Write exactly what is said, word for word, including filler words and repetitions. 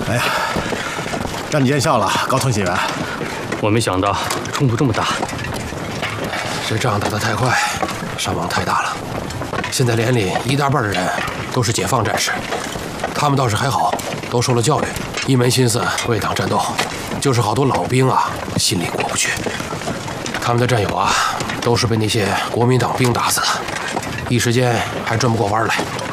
哎呀，让你见笑了，高通警员。 我没想到冲突这么大。 这仗打得太快，伤亡太大了。现在连里一大半的人都是解放战士，他们倒是还好，都受了教育，一门心思为党战斗。就是好多老兵啊，心里过不去。他们的战友啊，都是被那些国民党兵打死的，一时间还转不过弯来。